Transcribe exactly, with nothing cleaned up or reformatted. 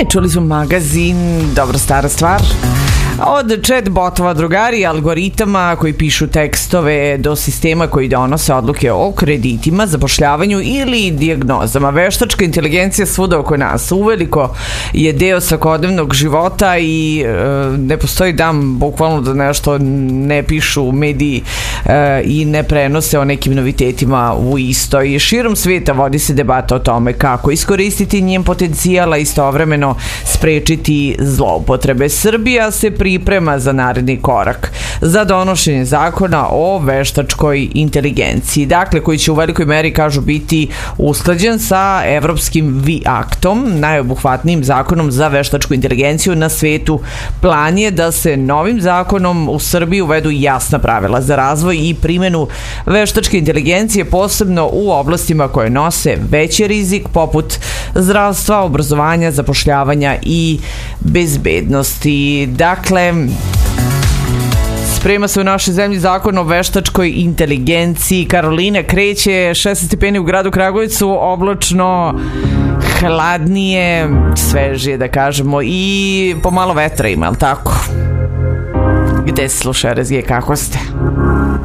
E, čuli smo magazin, dobra stara stvar. Od chatbotova, drugari, algoritama koji pišu tekstove do sistema koji donose odluke o kreditima, zapošljavanju ili dijagnozama. Veštačka inteligencija svuda oko nas uveliko je deo svakodnevnog života i e, ne postoji dan bukvalno da nešto ne pišu mediji e, i ne prenose o nekim novitetima u isto. I širom svijeta vodi se debata o tome kako iskoristiti njen potencijal, a istovremeno sprečiti zloupotrebe. Srbija se priprema za naredni korak, za donošenje zakona o veštačkoj inteligenciji, dakle koji će u velikoj meri, kažu, biti usklađen sa evropskim V I aktom, najobuhvatnijim zakonom za veštačku inteligenciju na svetu. Plan je da se novim zakonom u Srbiji uvedu jasna pravila za razvoj i primjenu veštačke inteligencije, posebno u oblastima koje nose veći rizik, poput zdravstva, obrazovanja, zapošljavanja i bezbednosti. Dakle, sprema se u našoj zemlji zakon o veštačkoj inteligenciji. Karolina, kreće šesnaest stepeni u gradu Kragujevcu, oblačno, hladnije, svežije da kažemo, i pomalo vetra ima, ali tako? Gde se sluša R S G, kako ste?